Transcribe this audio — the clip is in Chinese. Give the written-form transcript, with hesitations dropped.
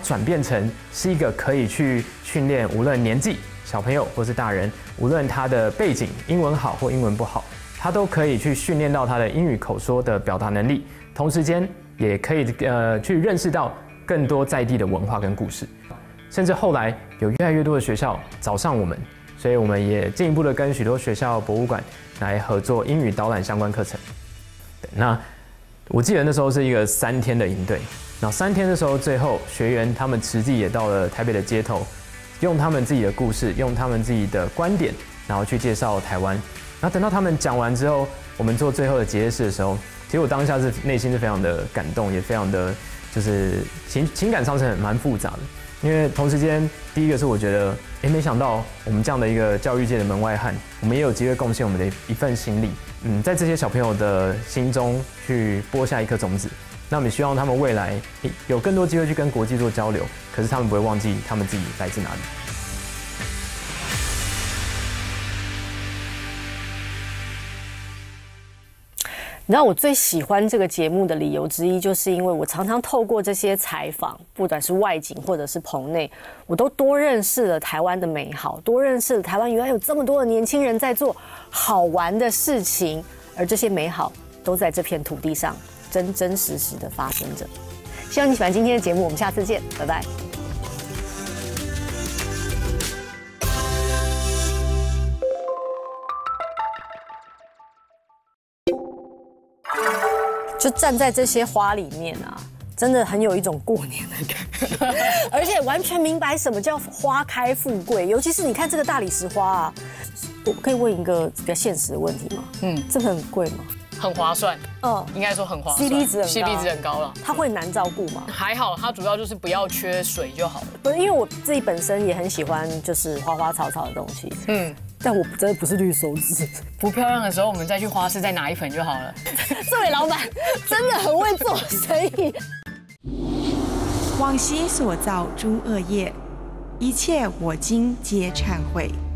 转变成是一个可以去训练无论年纪小朋友或是大人，无论他的背景英文好或英文不好，他都可以去训练到他的英语口说的表达能力，同时间也可以去认识到更多在地的文化跟故事，甚至后来有越来越多的学校找上我们，所以我们也进一步的跟许多学校博物馆来合作英语导览相关课程。对，那我记得那时候是一个3天的营队，然后3天的时候，最后学员他们实际也到了台北的街头，用他们自己的故事，用他们自己的观点，然后去介绍台湾。然后等到他们讲完之后，我们做最后的结业式的时候，其实我当下是内心是非常的感动，也非常的就是情感上是蛮复杂的。因为同时间，第一个是我觉得，没想到我们这样的一个教育界的门外汉，我们也有机会贡献我们的一份心力，在这些小朋友的心中去播下一颗种子。那我们希望他们未来有更多机会去跟国际做交流，可是他们不会忘记他们自己来自哪里。 你知道我最喜欢这个节目的理由之一，就是因为我常常透过这些采访，不管是外景或者是棚内，我都多认识了台湾的美好，多认识了台湾原来有这么多的年轻人在做好玩的事情，而这些美好都在这片土地上真真实实的发生着。希望你喜欢今天的节目，我们下次见，拜拜。就站在这些花里面啊，真的很有一种过年的感觉，而且完全明白什么叫花开富贵。尤其是你看这个大理石花啊，我可以问一个比较现实的问题吗？这个很贵吗？ 很划算，应该说很划算 ，CP 值很高了。 它会难照顾吗？ 还好，它主要就是不要缺水就好了。 不是，因为我自己本身也很喜欢就是花花草草的东西，但我真的不是绿手指。 不漂亮的时候，我们再去花市再拿一盆就好了。 这位老板真的很会做生意。 往昔所造诸恶业，一切我今皆忏悔。